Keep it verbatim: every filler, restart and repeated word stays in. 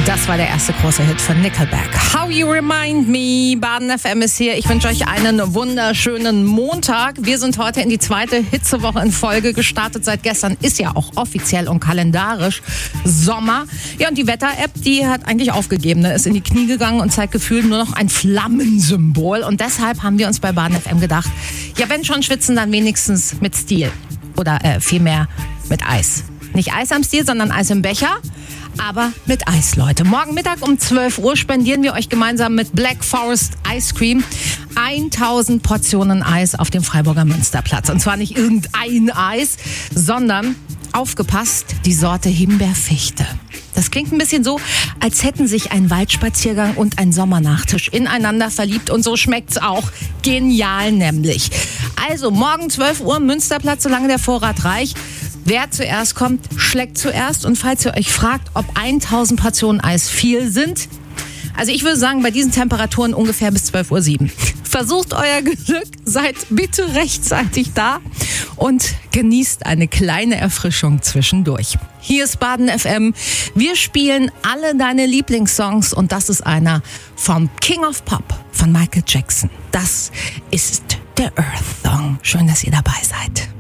Das war der erste große Hit von Nickelback. How You Remind Me. Baden F M ist hier. Ich wünsche euch einen wunderschönen Montag. Wir sind heute in die zweite Hitzewoche in Folge gestartet. Seit gestern ist ja auch offiziell und kalendarisch Sommer. Ja, und die Wetter-App, die hat eigentlich aufgegeben, ne? Ist in die Knie gegangen und zeigt gefühlt nur noch ein Flammensymbol. Und deshalb haben wir uns bei Baden F M gedacht, ja, wenn schon schwitzen, dann wenigstens mit Stil. Oder äh, vielmehr mit Eis. Nicht Eis am Stiel, sondern Eis im Becher. Aber mit Eis, Leute. Morgen Mittag um zwölf Uhr spendieren wir euch gemeinsam mit Black Forest Ice Cream tausend Portionen Eis auf dem Freiburger Münsterplatz. Und zwar nicht irgendein Eis, sondern, aufgepasst, die Sorte Himbeerfichte. Das klingt ein bisschen so, als hätten sich ein Waldspaziergang und ein Sommernachtisch ineinander verliebt. Und so schmeckt's auch. Genial nämlich. Also morgen zwölf Uhr Münsterplatz, solange der Vorrat reicht. Wer zuerst kommt, schlägt zuerst. Und falls ihr euch fragt, ob tausend Portionen Eis viel sind, also ich würde sagen, bei diesen Temperaturen ungefähr bis zwölf Uhr sieben. Versucht euer Glück, seid bitte rechtzeitig da und genießt eine kleine Erfrischung zwischendurch. Hier ist Baden F M. Wir spielen alle deine Lieblingssongs und das ist einer vom King of Pop von Michael Jackson. Das ist der Earth Song. Schön, dass ihr dabei seid.